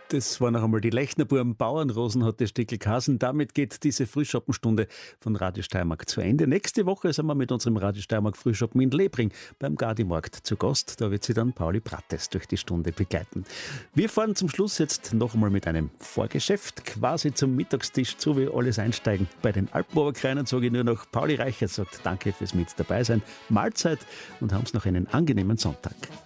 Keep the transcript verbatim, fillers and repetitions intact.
Das war noch einmal die Lechnerbuben Bauernrosen, hat der Stickel geheißen. Damit geht diese Frühschoppenstunde von Radio Steiermark zu Ende. Nächste Woche sind wir mit unserem Radio Steiermark Frühschoppen in Lebring beim Gardimarkt zu Gast. Da wird sie dann Pauli Brattes durch die Stunde begleiten. Wir fahren zum Schluss jetzt noch einmal mit einem Vorgeschäft, quasi zum Mittagstisch zu, wie alles einsteigen. Bei den Alpenoberkreinern sage ich nur noch, Pauli Reichert sagt danke fürs mit dabei sein, Mahlzeit und haben Sie noch einen angenehmen Sonntag.